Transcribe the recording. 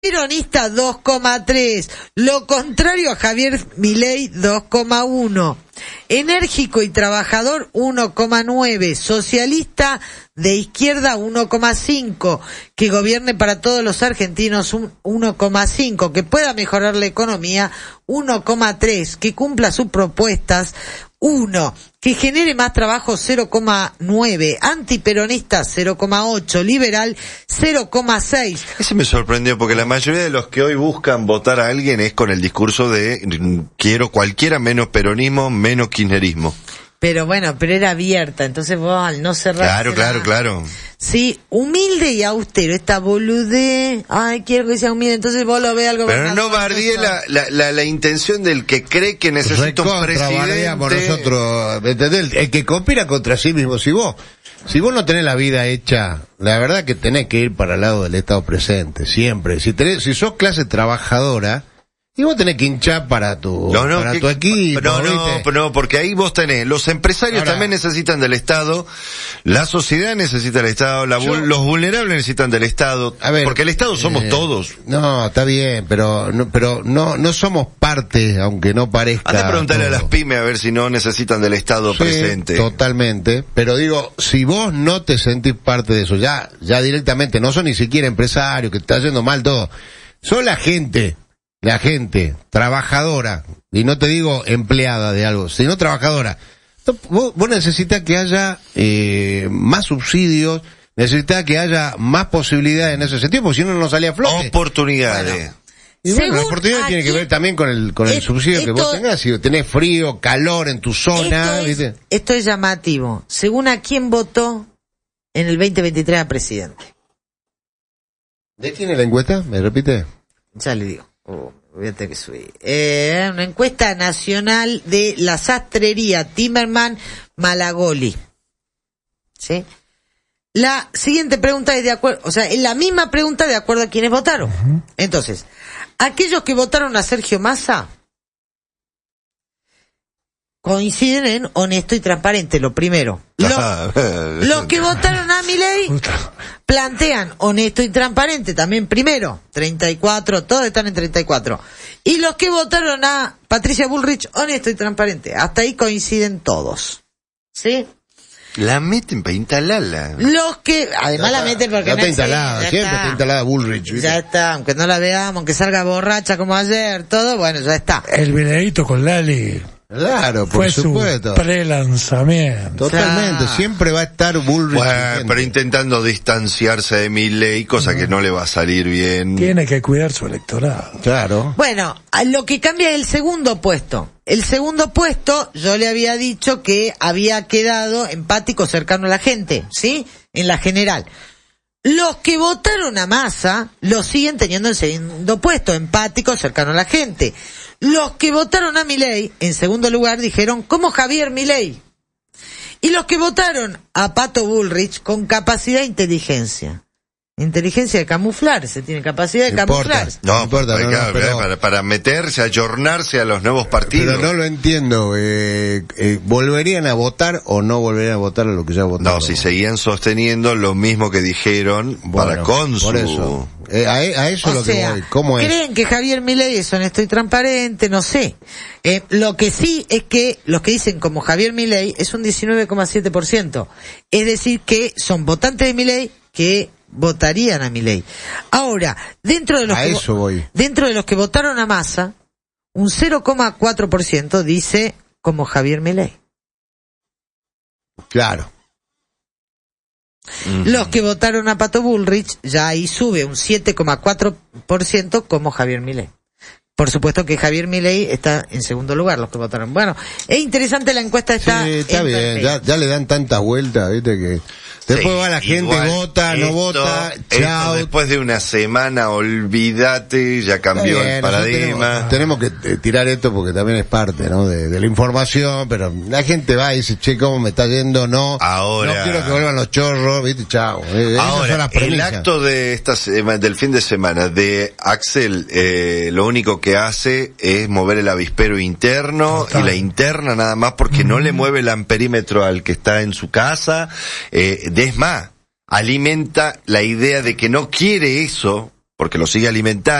Peronista 2,3, lo contrario a Javier Milei 2,1, enérgico y trabajador 1,9, socialista de izquierda 1,5, que gobierne para todos los argentinos 1,5, que pueda mejorar la economía 1,3, que cumpla sus propuestas 1, que genere más trabajo 0,9, antiperonista 0,8, liberal 0,6. Ese me sorprendió porque la mayoría de los que hoy buscan votar a alguien es con el discurso de quiero cualquiera menos peronismo, menos kirchnerismo. Pero bueno, pero era abierta, entonces vos al no cerrar... Claro. Sí, humilde y austero, esta boludez, quiero que sea humilde, entonces vos lo ves algo... Pero no bardee la intención del que cree que necesita un presidente. Nosotros, ¿entendés? El que conspira contra sí mismo, si vos no tenés la vida hecha, la verdad que tenés que ir para el lado del Estado presente, siempre. Si sos clase trabajadora, y vos tenés que hinchar para tu equipo. No, porque ahí vos tenés, los empresarios también necesitan del Estado, la sociedad necesita del Estado, los vulnerables necesitan del Estado, porque el Estado somos todos. No, está bien, pero no somos parte, aunque no parezca. Anda a preguntarle a las pymes a ver si no necesitan del Estado presente. Totalmente, pero digo, si vos no te sentís parte de eso, ya directamente, no sos ni siquiera empresario, que te está yendo mal todo, sos la gente trabajadora, y no te digo empleada de algo, sino trabajadora. Vos necesitas que haya más subsidios, necesitas que haya más posibilidades en ese sentido, porque si no salía a flote. Oportunidades. Bueno, la oportunidad tiene que ver también con el subsidio que vos tengas. Si tenés frío, calor en tu zona, ¿viste? Esto es llamativo. Según a quién votó en el 2023 a presidente. ¿De quién es la encuesta? ¿Me repite? Ya le digo. Voy a tener que subir. Una encuesta nacional de la sastrería Timerman Malagoli. ¿Sí? La siguiente pregunta es es la misma pregunta de acuerdo a quienes votaron. Uh-huh. Entonces, aquellos que votaron a Sergio Massa coinciden en honesto y transparente, lo primero. Los que votaron a Milei plantean honesto y transparente también primero, 34, todos están en 34. Y los que votaron a Patricia Bullrich, honesto y transparente, hasta ahí coinciden todos. ¿Sí? La meten para instalarla. Los que, además la meten porque no está instalada, siempre está instalada Bullrich, ¿viste? Ya está, aunque no la veamos, aunque salga borracha como ayer, todo, bueno, ya está. El videíto con Lali. Claro, por supuesto. Fue su prelanzamiento. Totalmente, siempre va a estar Bullrich. Bueno, pero intentando distanciarse de Milei, cosa que no le va a salir bien. Tiene que cuidar su electorado. Claro. Bueno, lo que cambia es el segundo puesto. El segundo puesto, yo le había dicho que había quedado empático, cercano a la gente, ¿sí? En la general. Los que votaron a Massa lo siguen teniendo en segundo puesto, empático, cercano a la gente. Los que votaron a Milei, en segundo lugar, dijeron, como Javier Milei. Y los que votaron a Pato Bullrich, con capacidad de inteligencia. Inteligencia de camuflarse, tiene capacidad de camuflarse. No importa, para meterse, ayornarse a los nuevos partidos. Pero no lo entiendo, ¿volverían a votar o no volverían a votar a lo que ya votaron? No, si seguían sosteniendo lo mismo que dijeron para Consu. Por eso. A eso es lo que voy. ¿Cómo es? ¿Creen que Javier Milei es honesto y transparente? No sé. Lo que sí es que los que dicen como Javier Milei es un 19,7%. Es decir que son votantes de Milei que votarían a Milei. Ahora, dentro de los que votaron a Massa, un 0,4% dice como Javier Milei. Claro. Los que votaron a Pato Bullrich, ya ahí sube un 7,4% como Javier Milei. Por supuesto que Javier Milei está en segundo lugar, los que votaron. Bueno, es interesante la encuesta esta. Sí, está bien, ya le dan tantas vueltas, viste que... Después va la gente, vota, no vota, chao. Después de una semana, olvídate, ya cambió el paradigma. Tenemos que tirar esto porque también es parte, ¿no? De la información, pero la gente va y dice, che, ¿cómo me está yendo? No quiero que vuelvan los chorros, viste, chao. Ahora, el acto de del fin de semana de Axel, lo único que hace es mover el avispero interno y la interna nada más porque no le mueve el amperímetro al que está en su casa, es más, alimenta la idea de que no quiere eso, porque lo sigue alimentando.